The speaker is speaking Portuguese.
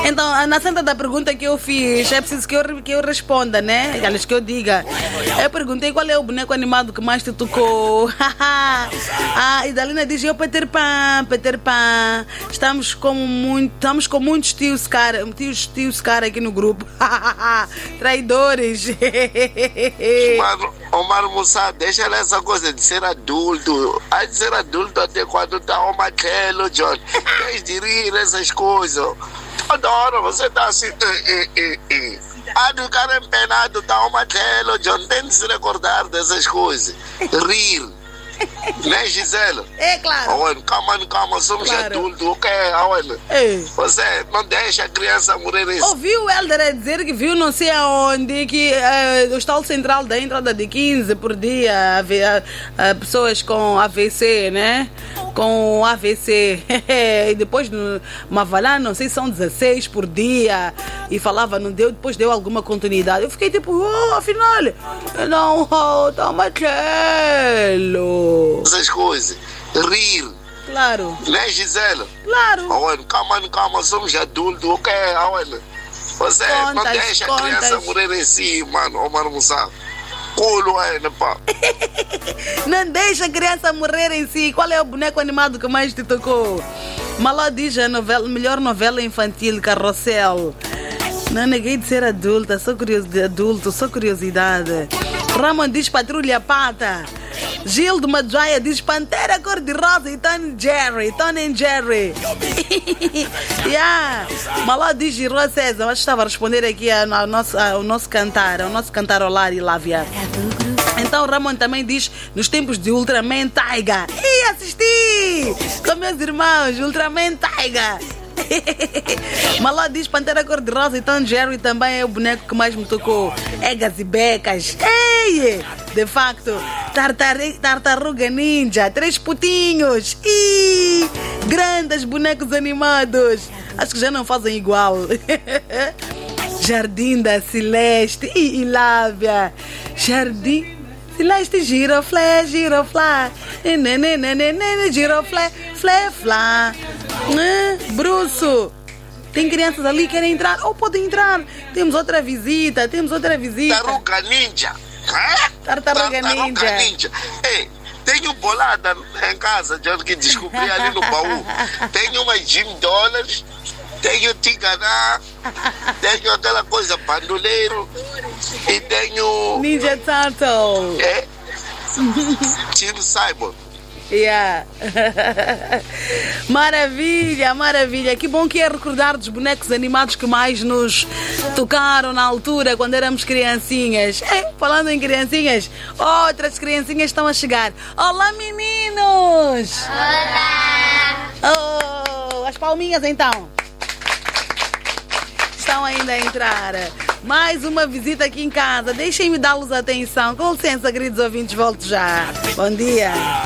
Então, na senta da pergunta que eu fiz, é preciso que eu responda, né? Aliás, que eu diga. Eu perguntei qual é o boneco animado que mais te tocou. E Dalina diz, Peter Pan. Estamos com muitos tios cara aqui no grupo. Traidores. Mano, Musa, deixa essa coisa de ser adulto. A de ser adulto até quando tá o maquelo, John. Deixa de rir essas coisas. Toda hora você tá assim. Do cara empenado, tá o maquelo, John. Tem de se recordar dessas coisas. Rir. Né, Gisela? É claro. Calma, somos adultos, ok? Você não deixa a criança morrer isso. Ouviu o Helder dizer que viu não sei aonde que o estado central da entrada de 15 por dia havia pessoas com AVC, né? Com AVC. E depois no Mavalá, não sei se são 16 por dia. E falava, não deu, depois deu alguma continuidade. Eu fiquei tipo, afinal, não, tá maquelo. Essas coisas, rir. Claro. Né, Gisela? Claro. Calma, somos adultos, ok? Você não deixa a criança morrer em si, mano, Musa. Culo, pá. Não deixa a criança morrer em si. Qual é o boneco animado que mais te tocou? Maló diz a melhor novela infantil, Carrossel. Não neguei de ser adulta, sou curiosidade. Ramon diz Patrulha Pata. Gil de Madjaia diz Pantera Cor-de-Rosa e Tom and Jerry. Maló diz Giroa César. Eu estava a responder aqui ao nosso cantarolar e Lávia. Então Ramon também diz nos tempos de Ultraman Taiga. E assisti com meus irmãos Ultraman Taiga. Maló diz Pantera Cor-de-Rosa e Tom Jerry também é o boneco que mais me tocou. Egas e becas. Ei! De facto, Tartaruga Ninja, 3 putinhos. E grandes bonecos animados. Acho que já não fazem igual. Jardim da Celeste e Lávia. Jardim Celeste, giroflé, giroflá. Giroflé, flé. Bruço. Tem crianças ali que querem entrar. Podem entrar. Temos outra visita. Tartaruga Ninja. Tartaruga Ninja. Ei, tenho bolada em casa, John, que descobri ali no baú. Tenho umas $10, tenho tiganá, tenho aquela coisa bandoleiro e tenho Ninja Turtle. Team Cyborg. Maravilha. Que bom que é recordar dos bonecos animados que mais nos tocaram na altura, quando éramos criancinhas. Falando em criancinhas, outras criancinhas estão a chegar. Olá, meninos! Olá! As palminhas então. Estão ainda a entrar. Mais uma visita aqui em casa. Deixem-me dar-lhes atenção. Com licença, queridos ouvintes, volto já. Bom dia.